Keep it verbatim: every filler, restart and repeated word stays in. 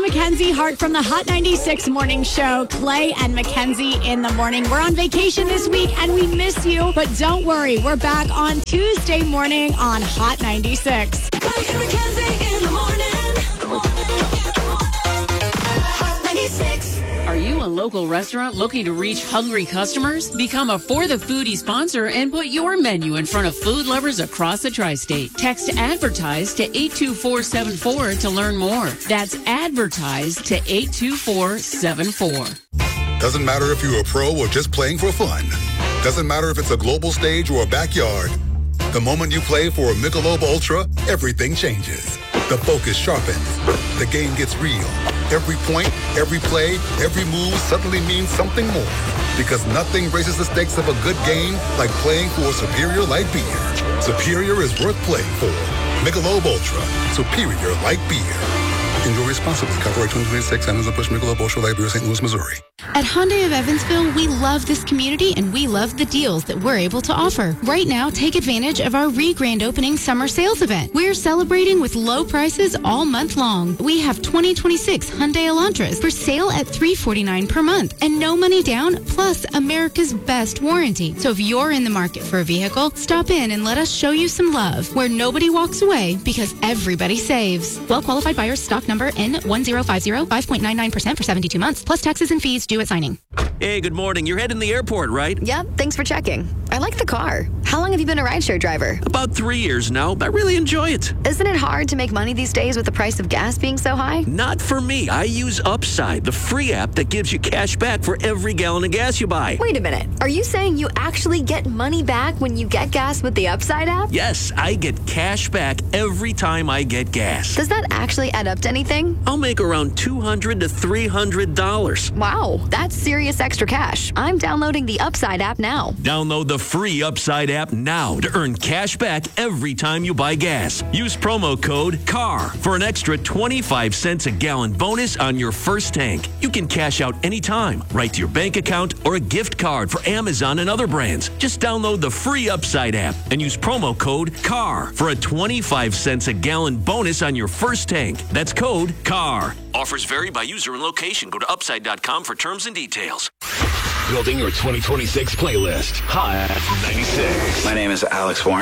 Mackenzie Hart from the Hot ninety-six Morning Show. Clay and Mackenzie in the morning. We're on vacation this week and we miss you, but don't worry. We're back on Tuesday morning on Hot ninety-six. Clay and Mackenzie in the morning. Hot ninety-six. Are you a local restaurant looking to reach hungry customers? Become a For the Foodie sponsor and put your menu in front of food lovers across the tri-state. Text ADVERTISE to eight two four seven four to learn more. That's ADVERTISE to eight two four seven four. Doesn't matter if you're a pro or just playing for fun. Doesn't matter if it's a global stage or a backyard. The moment you play for a Michelob Ultra, everything changes. The focus sharpens. The game gets real. Every point, every play, every move suddenly means something more. Because nothing raises the stakes of a good game like playing for a Superior Light Beer. Superior is worth playing for. Michelob Ultra. Superior Light Beer. Enjoy responsibly. Copyright twenty twenty-six. Anheuser-Busch Michelob Ultra Light Beer, Saint Louis, Missouri. At Hyundai of Evansville, we love this community and we love the deals that we're able to offer. Right now, take advantage of our re-grand opening summer sales event. We're celebrating with low prices all month long. We have twenty twenty-six Hyundai Elantras for sale at three hundred forty-nine dollars per month and no money down, plus America's best warranty. So if you're in the market for a vehicle, stop in and let us show you some love where nobody walks away because everybody saves. Well-qualified buyers, stock number N one zero five zero, five point nine nine percent for seventy-two months, plus taxes and fees due at signing. Hey, good morning. You're heading to the airport, right? Yep, thanks for checking. I like the car. How long have you been a rideshare driver? About three years now. I really enjoy it. Isn't it hard to make money these days with the price of gas being so high? Not for me. I use Upside, the free app that gives you cash back for every gallon of gas you buy. Wait a minute. Are you saying you actually get money back when you get gas with the Upside app? Yes, I get cash back every time I get gas. Does that actually add up to anything? I'll make around two hundred to three hundred dollars. Wow, that's serious extra cash. I'm downloading the Upside app now. Download the free Upside app now to earn cash back every time you buy gas. Use promo code C A R for an extra twenty-five cents a gallon bonus on your first tank. You can cash out anytime, right to your bank account or a gift card for Amazon and other brands. Just download the free Upside app and use promo code C A R for a twenty-five cents a gallon bonus on your first tank. That's code C A R. Offers vary by user and location. Go to upside dot com for terms and details. Building your twenty twenty-six playlist. Hot ninety-six. My name is Alex Warren.